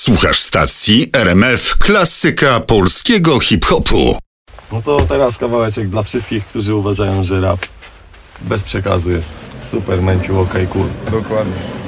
Słuchasz stacji RMF Klasyka Polskiego Hip-Hopu. No to teraz kawałeczek dla wszystkich, którzy uważają, że rap bez przekazu jest super, męciu, okej, cool. Dokładnie.